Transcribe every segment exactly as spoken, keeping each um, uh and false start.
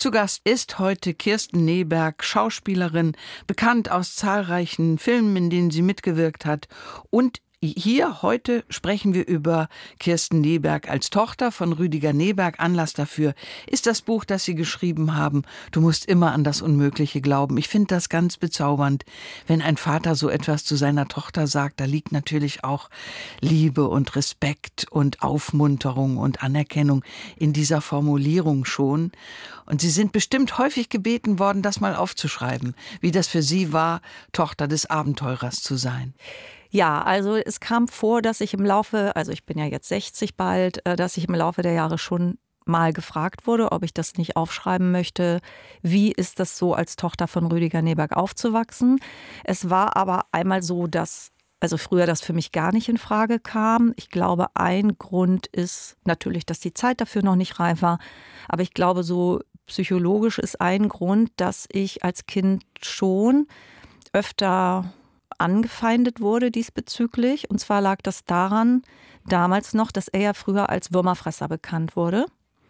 Zu Gast ist heute Kirsten Neberg, Schauspielerin, bekannt aus zahlreichen Filmen, in denen sie mitgewirkt hat. Und hier heute sprechen wir über Kirsten Neberg als Tochter von Rüdiger Neberg. Anlass dafür ist das Buch, das Sie geschrieben haben. Du musst immer an das Unmögliche glauben. Ich finde das ganz bezaubernd, wenn ein Vater so etwas zu seiner Tochter sagt. Da liegt natürlich auch Liebe und Respekt und Aufmunterung und Anerkennung in dieser Formulierung schon. Und Sie sind bestimmt häufig gebeten worden, das mal aufzuschreiben, wie das für Sie war, Tochter des Abenteurers zu sein. Ja, also es kam vor, dass ich im Laufe, also ich bin ja jetzt sechzig bald, dass ich im Laufe der Jahre schon mal gefragt wurde, ob ich das nicht aufschreiben möchte. Wie ist das so, als Tochter von Rüdiger Neberg aufzuwachsen? Es war aber einmal so, dass, also früher das für mich gar nicht in Frage kam. Ich glaube, ein Grund ist natürlich, dass die Zeit dafür noch nicht reif war. Aber ich glaube, so psychologisch ist ein Grund, dass ich als Kind schon öfter angefeindet wurde diesbezüglich. Und zwar lag das daran, damals noch, dass er ja früher als Würmerfresser bekannt wurde.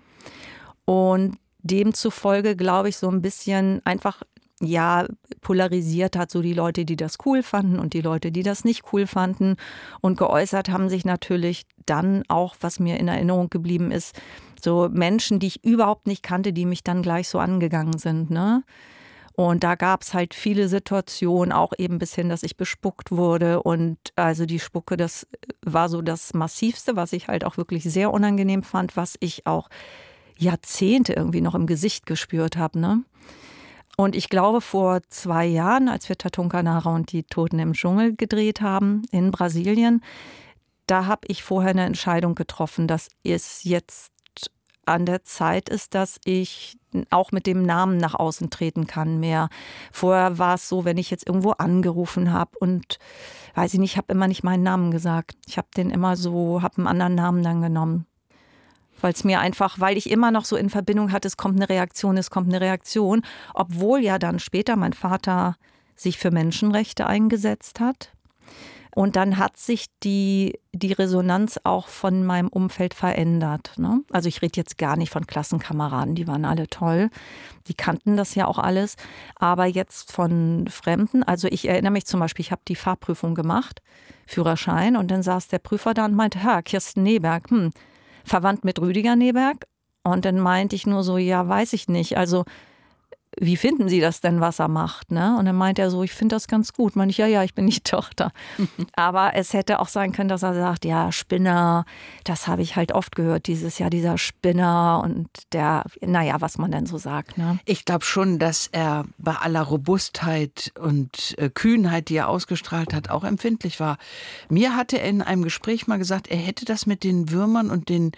Und demzufolge, glaube ich, so ein bisschen einfach, ja, polarisiert hat, so die Leute, die das cool fanden und die Leute, die das nicht cool fanden. Und geäußert haben sich natürlich dann auch, was mir in Erinnerung geblieben ist, so Menschen, die ich überhaupt nicht kannte, die mich dann gleich so angegangen sind, ne? Und da gab es halt viele Situationen, auch eben bis hin, dass ich bespuckt wurde. Und also die Spucke, das war so das Massivste, was ich halt auch wirklich sehr unangenehm fand, was ich auch Jahrzehnte irgendwie noch im Gesicht gespürt habe, ne? Und ich glaube, vor zwei Jahren, als wir Tatunkanara und die Toten im Dschungel gedreht haben in Brasilien, da habe ich vorher eine Entscheidung getroffen, dass es jetzt an der Zeit ist, dass ich auch mit dem Namen nach außen treten kann mehr. Vorher war es so, wenn ich jetzt irgendwo angerufen habe und, weiß ich nicht, ich habe immer nicht meinen Namen gesagt. Ich habe den immer so, habe einen anderen Namen dann genommen. Weil es mir einfach, weil ich immer noch so in Verbindung hatte, es kommt eine Reaktion, es kommt eine Reaktion. Obwohl ja dann später mein Vater sich für Menschenrechte eingesetzt hat. Und dann hat sich die, die Resonanz auch von meinem Umfeld verändert, ne? Also ich rede jetzt gar nicht von Klassenkameraden, die waren alle toll, die kannten das ja auch alles. Aber jetzt von Fremden, also ich erinnere mich zum Beispiel, ich habe die Fahrprüfung gemacht, Führerschein, und dann saß der Prüfer da und meinte, Herr Kirsten Neberg, hm, verwandt mit Rüdiger Neberg? Und dann meinte ich nur so, ja, weiß ich nicht, also wie finden Sie das denn, was er macht? Ne? Und dann meint er so, ich finde das ganz gut. Meine ich, ja, ja, ich bin die Tochter. Aber es hätte auch sein können, dass er sagt, ja, Spinner, das habe ich halt oft gehört dieses Jahr, dieser Spinner und der, naja, was man denn so sagt. Ne? Ich glaube schon, dass er bei aller Robustheit und äh, Kühnheit, die er ausgestrahlt hat, auch empfindlich war. Mir hatte er in einem Gespräch mal gesagt, er hätte das mit den Würmern und den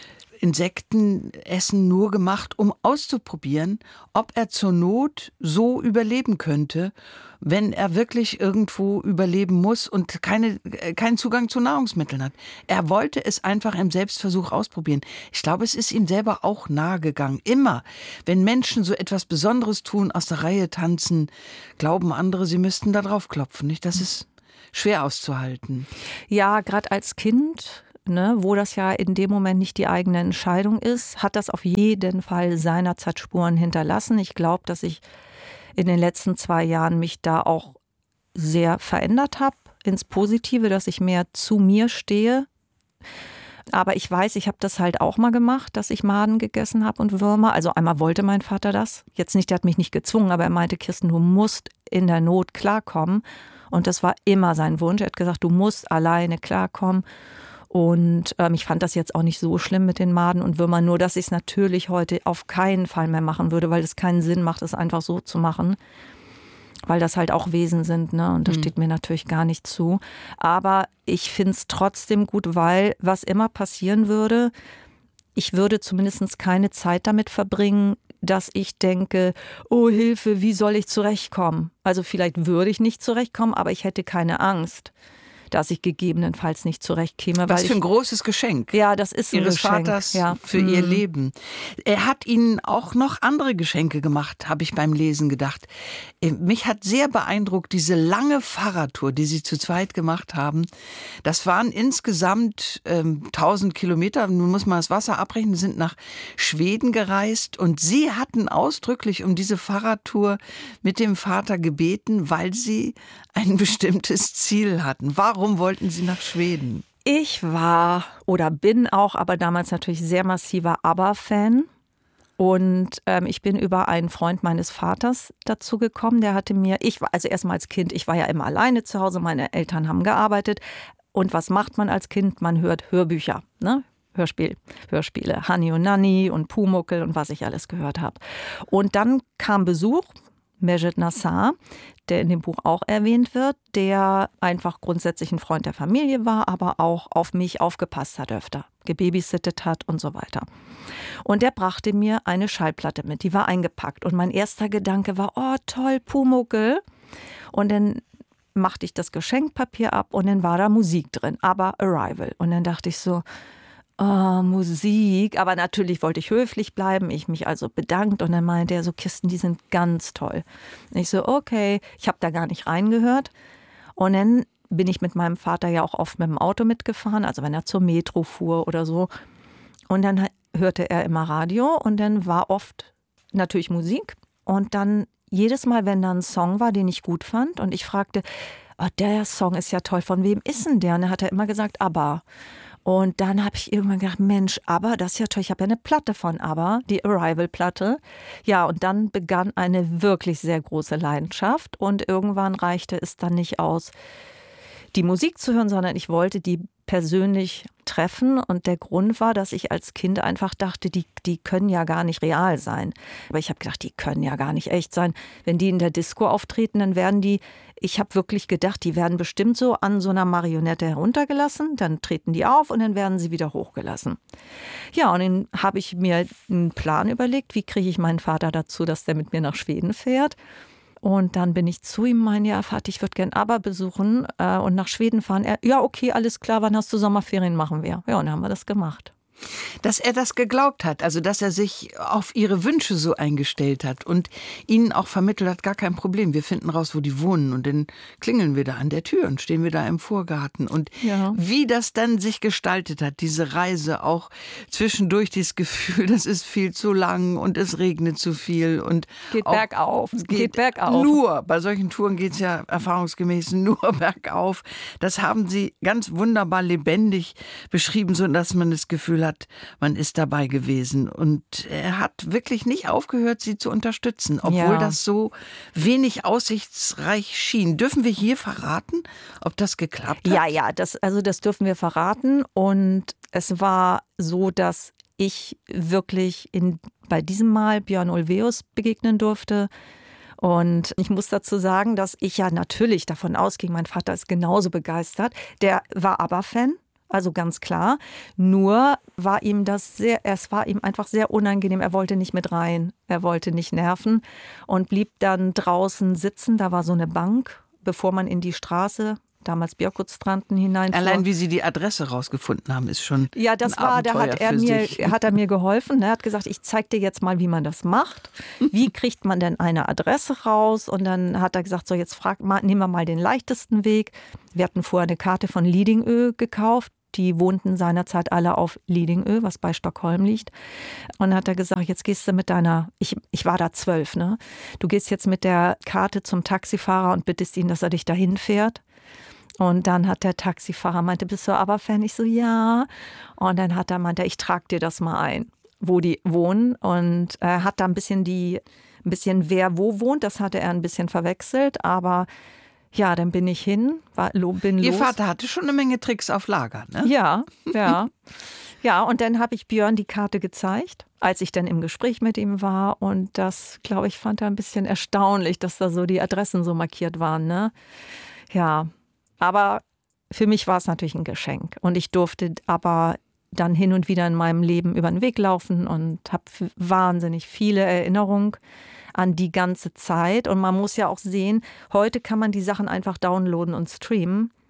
Insektenessen nur gemacht, um auszuprobieren, ob er zur Not so überleben könnte, wenn er wirklich irgendwo überleben muss und keine, keinen Zugang zu Nahrungsmitteln hat. Er wollte es einfach im Selbstversuch ausprobieren. Ich glaube, es ist ihm selber auch nahegegangen. Immer, wenn Menschen so etwas Besonderes tun, aus der Reihe tanzen, glauben andere, sie müssten da drauf klopfen. Nicht? Das ist schwer auszuhalten. Ja, gerade als Kind, ne, wo das ja in dem Moment nicht die eigene Entscheidung ist, hat das auf jeden Fall seinerzeit Spuren hinterlassen. Ich glaube, dass ich in den letzten zwei Jahren mich da auch sehr verändert habe, ins Positive, dass ich mehr zu mir stehe. Aber ich weiß, ich habe das halt auch mal gemacht, dass ich Maden gegessen habe und Würmer. Also einmal wollte mein Vater das. Jetzt nicht, der hat mich nicht gezwungen, aber er meinte, Kirsten, du musst in der Not klarkommen. Und das war immer sein Wunsch. Er hat gesagt, du musst alleine klarkommen. Und ähm, ich fand das jetzt auch nicht so schlimm mit den Maden und Würmern, nur dass ich es natürlich heute auf keinen Fall mehr machen würde, weil es keinen Sinn macht, es einfach so zu machen. Weil das halt auch Wesen sind, ne? Und das mhm. steht mir natürlich gar nicht zu. Aber ich finde es trotzdem gut, weil was immer passieren würde, ich würde zumindest keine Zeit damit verbringen, dass ich denke, oh Hilfe, wie soll ich zurechtkommen? Also vielleicht würde ich nicht zurechtkommen, aber ich hätte keine Angst. dass ich gegebenenfalls nicht zurechtkäme. Was weil für ein ich, großes Geschenk. Ja, das ist ein Ihres Geschenk. Vaters ja. für mhm. ihr Leben. Er hat Ihnen auch noch andere Geschenke gemacht, habe ich beim Lesen gedacht. Mich hat sehr beeindruckt diese lange Fahrradtour, die Sie zu zweit gemacht haben. Das waren insgesamt ähm, tausend Kilometer. Nun muss man das Wasser abrechnen, sind nach Schweden gereist. Und Sie hatten ausdrücklich um diese Fahrradtour mit dem Vater gebeten, weil Sie ein bestimmtes Ziel hatten. Warum wollten Sie nach Schweden? Ich war oder bin auch, aber damals natürlich sehr massiver ABBA-Fan. Und ähm, ich bin über einen Freund meines Vaters dazu gekommen. Der hatte mir, ich war also erstmal als Kind, ich war ja immer alleine zu Hause, meine Eltern haben gearbeitet. Und was macht man als Kind? Man hört Hörbücher, ne? Hörspiel, Hörspiele, Hani und Nanni und Pumuckl und was ich alles gehört habe. Und dann kam Besuch, Mejid Nassar, der in dem Buch auch erwähnt wird, der einfach grundsätzlich ein Freund der Familie war, aber auch auf mich aufgepasst hat öfter, gebabysittet hat und so weiter. Und der brachte mir eine Schallplatte mit, die war eingepackt. Und mein erster Gedanke war, oh toll, Pumuckl. Und dann machte ich das Geschenkpapier ab und dann war da Musik drin, aber Arrival. Und dann dachte ich so, oh, Musik. Aber natürlich wollte ich höflich bleiben, ich mich also bedankt. Und dann meinte er so, Kirsten, die sind ganz toll. Und ich so, okay, ich habe da gar nicht reingehört. Und dann bin ich mit meinem Vater ja auch oft mit dem Auto mitgefahren, also wenn er zur Metro fuhr oder so. Und dann hörte er immer Radio und dann war oft natürlich Musik. Und dann jedes Mal, wenn da ein Song war, den ich gut fand und ich fragte, oh, der Song ist ja toll, von wem ist denn der? Und dann hat er immer gesagt, ABBA. Und dann habe ich irgendwann gedacht, Mensch, ABBA, das ist ja toll, ich habe ja eine Platte von ABBA, die Arrival-Platte. Ja, und dann begann eine wirklich sehr große Leidenschaft und irgendwann reichte es dann nicht aus, die Musik zu hören, sondern ich wollte die persönlich treffen. Und der Grund war, dass ich als Kind einfach dachte, die, die können ja gar nicht real sein. Aber ich habe gedacht, die können ja gar nicht echt sein. Wenn die in der Disco auftreten, dann werden die, ich habe wirklich gedacht, die werden bestimmt so an so einer Marionette heruntergelassen. Dann treten die auf und dann werden sie wieder hochgelassen. Ja, und dann habe ich mir einen Plan überlegt, wie kriege ich meinen Vater dazu, dass der mit mir nach Schweden fährt. Und dann bin ich zu ihm, mein ja, Vater, ich würde gern ABBA besuchen äh, und nach Schweden fahren. Er, ja, okay, alles klar, wann hast du Sommerferien, machen wir. Ja, und dann haben wir das gemacht. Dass er das geglaubt hat, also dass er sich auf ihre Wünsche so eingestellt hat und ihnen auch vermittelt hat, gar kein Problem, wir finden raus, wo die wohnen und dann klingeln wir da an der Tür und stehen wir da im Vorgarten. Und ja. Wie das dann sich gestaltet hat, diese Reise, auch zwischendurch dieses Gefühl, das ist viel zu lang und es regnet zu viel. Und geht auch, bergauf, geht, geht bergauf. Nur, bei solchen Touren geht es ja erfahrungsgemäß nur bergauf. Das haben Sie ganz wunderbar lebendig beschrieben, so dass man das Gefühl hat, man ist dabei gewesen. Und er hat wirklich nicht aufgehört, sie zu unterstützen, obwohl ja. das so wenig aussichtsreich schien. Dürfen wir hier verraten, ob das geklappt hat? Ja, ja, das, also das dürfen wir verraten. Und es war so, dass ich wirklich in, bei diesem Mal Björn Ulvaeus begegnen durfte. Und ich muss dazu sagen, dass ich ja natürlich davon ausging, mein Vater ist genauso begeistert. Der war ABBA-Fan. Also ganz klar, nur war ihm das sehr, es war ihm einfach sehr unangenehm. Er wollte nicht mit rein, er wollte nicht nerven und blieb dann draußen sitzen. Da war so eine Bank, bevor man in die Straße, damals Björkutstranden hinein. Allein wie Sie die Adresse rausgefunden haben, ist schon ja, das ein war, da hat er mir, sich. hat er mir geholfen. Er hat gesagt, ich zeig dir jetzt mal, wie man das macht. Wie kriegt man denn eine Adresse raus? Und dann hat er gesagt, so jetzt frag mal, nehmen wir mal den leichtesten Weg. Wir hatten vorher eine Karte von Lidingö gekauft. Die wohnten seinerzeit alle auf Lidingö, was bei Stockholm liegt. Und dann hat er gesagt, jetzt gehst du mit deiner, ich, ich war da zwölf, ne? Du gehst jetzt mit der Karte zum Taxifahrer und bittest ihn, dass er dich dahin fährt. Und dann hat der Taxifahrer meinte, bist du ABBA-Fan? Ich so, ja. Und dann hat er meinte, ich trage dir das mal ein, wo die wohnen. Und er hat da ein bisschen die, ein bisschen wer wo wohnt, das hatte er ein bisschen verwechselt, aber ja, dann bin ich hin, war, bin los. Ihr Vater hatte schon eine Menge Tricks auf Lager, ne? Ja, ja. Ja, und dann habe ich Björn die Karte gezeigt, als ich dann im Gespräch mit ihm war. Und das, glaube ich, fand er ein bisschen erstaunlich, dass da so die Adressen so markiert waren, ne? Ja, aber für mich war es natürlich ein Geschenk. Und ich durfte aber dann hin und wieder in meinem Leben über den Weg laufen und habe wahnsinnig viele Erinnerungen an die ganze Zeit. Und man muss ja auch sehen, heute kann man die Sachen einfach downloaden und streamen.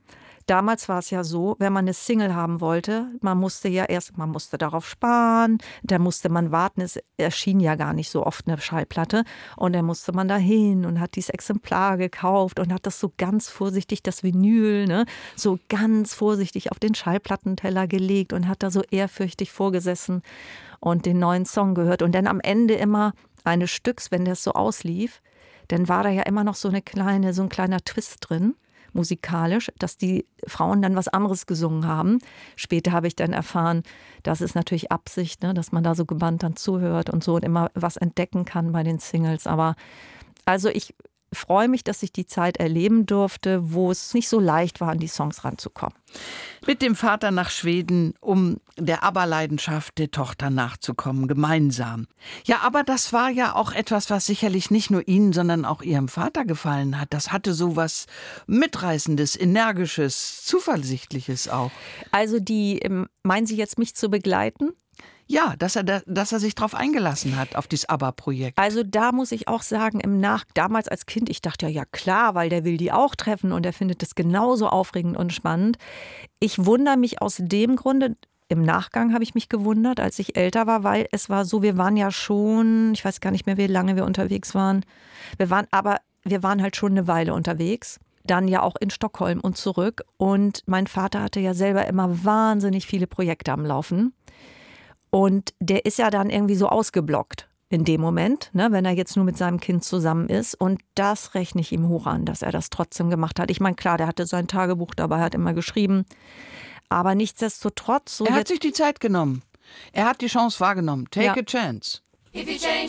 damals war es ja so, wenn man eine Single haben wollte, man musste ja erst, man musste darauf sparen, da musste man warten, es erschien ja gar nicht so oft eine Schallplatte und dann musste man da hin und hat dieses Exemplar gekauft und hat das so ganz vorsichtig, das Vinyl, ne, so ganz vorsichtig auf den Schallplattenteller gelegt und hat da so ehrfürchtig vorgesessen und den neuen Song gehört und dann am Ende immer eines Stücks, wenn das so auslief, dann war da ja immer noch so eine kleine, so ein kleiner Twist drin, musikalisch, dass die Frauen dann was anderes gesungen haben. Später habe ich dann erfahren, das ist natürlich Absicht, ne, dass man da so gebannt dann zuhört und so und immer was entdecken kann bei den Singles. Aber also ich freue mich, dass ich die Zeit erleben durfte, wo es nicht so leicht war, an die Songs ranzukommen. Mit dem Vater nach Schweden, um der ABBA-Leidenschaft der Tochter nachzukommen, gemeinsam. Ja, aber das war ja auch etwas, was sicherlich nicht nur Ihnen, sondern auch Ihrem Vater gefallen hat. Das hatte so was Mitreißendes, Energisches, Zuversichtliches auch. Also die, meinen Sie jetzt mich zu begleiten? Ja, dass er, da, dass er sich darauf eingelassen hat, auf dieses ABBA-Projekt. Also da muss ich auch sagen, im Nach damals als Kind, ich dachte ja, ja klar, weil der will die auch treffen und er findet das genauso aufregend und spannend. Ich wundere mich aus dem Grunde, im Nachgang habe ich mich gewundert, als ich älter war, weil es war so, wir waren ja schon, ich weiß gar nicht mehr, wie lange wir unterwegs waren. Wir waren, aber wir waren halt schon eine Weile unterwegs. Dann ja auch in Stockholm und zurück. Und mein Vater hatte ja selber immer wahnsinnig viele Projekte am Laufen. Und der ist ja dann irgendwie so ausgeblockt in dem Moment, ne, wenn er jetzt nur mit seinem Kind zusammen ist. Und das rechne ich ihm hoch an, dass er das trotzdem gemacht hat. Ich meine, klar, der hatte sein Tagebuch dabei, hat immer geschrieben. Aber nichtsdestotrotz... So er hat sich die Zeit genommen. Er hat die Chance wahrgenommen. Take ja. a chance. If you change